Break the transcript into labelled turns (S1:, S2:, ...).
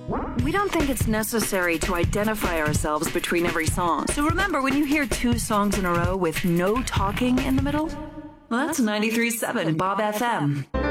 S1: We don't think it's necessary to identify ourselves between every song. So remember, when you hear 2 songs in a row with no talking in the middle, well, that's 93.7 Bob FM.